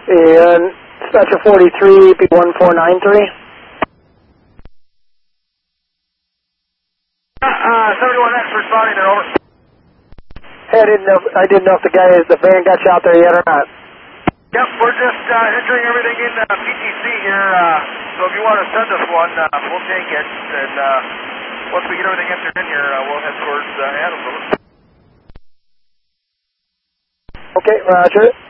And Special 43, B1493. 71X responding there, over. Hey, I didn't know if the van got you out there yet or not. Yep, we're just entering everything in PTC here, so if you want to send us one, we'll take it, and once we get everything entered in here, we'll head towards Adams. Okay, roger.